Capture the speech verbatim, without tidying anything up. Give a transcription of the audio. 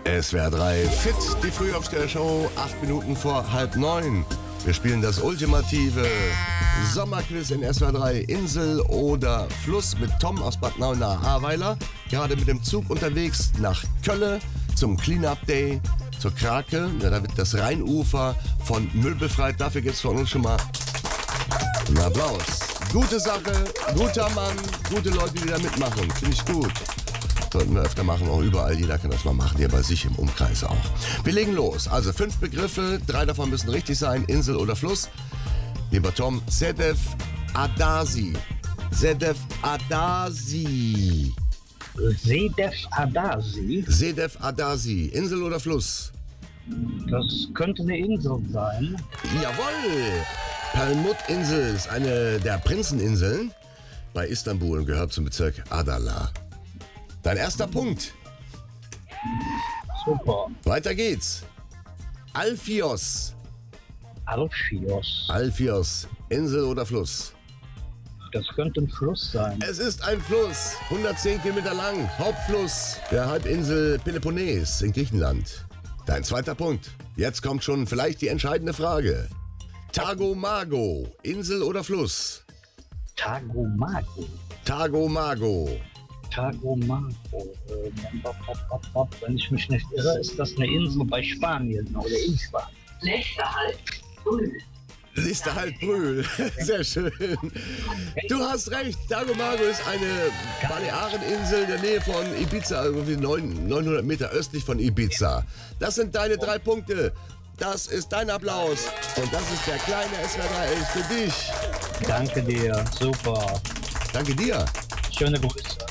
S W R drei Fit, die Frühaufsteher-Show, acht Minuten vor halb neun. Wir spielen das ultimative Sommerquiz in S W R drei, Insel oder Fluss mit Tom aus Bad Nauenahr-Ahrweiler. Gerade mit dem Zug unterwegs nach Kölle zum Cleanup Day, zur Krake. Ja, da wird das Rheinufer von Müll befreit. Dafür gibt es von uns schon mal einen Applaus. Gute Sache, guter Mann, gute Leute, die da mitmachen. Finde ich gut. Sollten wir öfter machen, auch überall. Jeder kann das mal machen, hier bei sich im Umkreis auch. Wir legen los. Also fünf Begriffe, drei davon müssen richtig sein. Insel oder Fluss. Lieber Tom, Sedef Adasi. Sedef Adasi. Sedef Adasi. Sedef Adasi. Insel oder Fluss? Das könnte eine Insel sein. Jawohl! Palmut-Insel ist eine der Prinzeninseln bei Istanbul und gehört zum Bezirk Adala. Dein erster Punkt. Super. Weiter geht's. Alfios. Alfios. Alfios. Insel oder Fluss? Das könnte ein Fluss sein. Es ist ein Fluss. hundertzehn Kilometer lang. Hauptfluss der Halbinsel Peloponnes in Griechenland. Dein zweiter Punkt. Jetzt kommt schon vielleicht die entscheidende Frage. Tagomago. Insel oder Fluss? Tagomago. Tagomago. Tagomago. Äh, bop, bop, bop, bop. Wenn ich mich nicht irre, ist das eine Insel bei Spanien oder in Spanien. Lichterhalt Brühl. Lichterhalt-Brühl. Sehr schön. Du hast recht. Tagomago ist eine Baleareninsel in der Nähe von Ibiza, irgendwie neunhundert Meter östlich von Ibiza. Das sind deine drei Punkte. Das ist dein Applaus. Und das ist der kleine S W R drei Elch für dich. Danke dir. Super. Danke dir. Schöne Grüße.